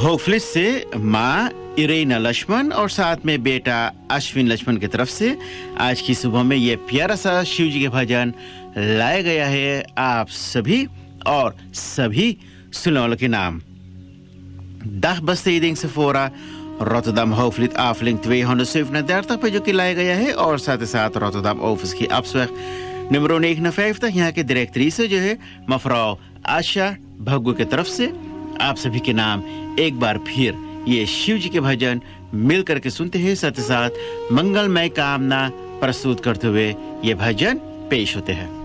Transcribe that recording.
होफलिस से माँ इरेना लक्ष्मण और साथ में बेटा अश्विन लक्ष्मण की तरफ से आज की सुबह में ये प्यारा सा शिव जी के भजन लाया गया है आप सभी और सभी सुनने वालों के नाम. Dag besteding Sephora Rotterdam hoofdlid aflink 237 पे जो कि लाया गया है और साथ ही साथ रोटरडम ऑफिस की अपसweg नंबर 59 यहाँ के डायरेक्टरी से जो है मफ्राव आशा भग्गू की तरफ से आप सभी के नाम एक बार फिर ये शिव जी के भजन मिल करके सुनते हैं. साथ ही साथ मंगलमय कामना प्रस्तुत करते हुए ये भजन पेश होते हैं.